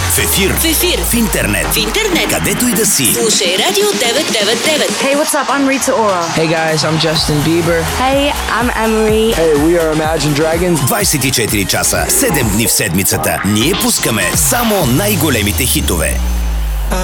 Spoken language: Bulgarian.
В ефир. В интернет. Където и да си. Слушай Радио 999. Hey, what's up? I'm Rita Ora. Hey guys, I'm Justin Bieber. Hey, I'm Emery. Hey, we are Imagine Dragons. 24 часа, 7 дни в седмицата. Ние пускаме само най-големите хитове.